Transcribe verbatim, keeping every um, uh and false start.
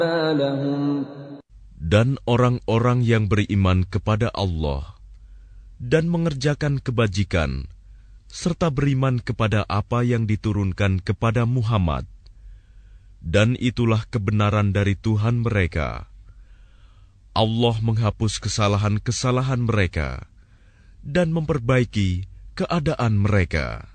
Dan orang-orang yang beriman kepada Allah dan mengerjakan kebajikan, serta beriman kepada apa yang diturunkan kepada Muhammad, dan itulah kebenaran dari Tuhan mereka. Allah menghapus kesalahan-kesalahan mereka dan memperbaiki keadaan mereka.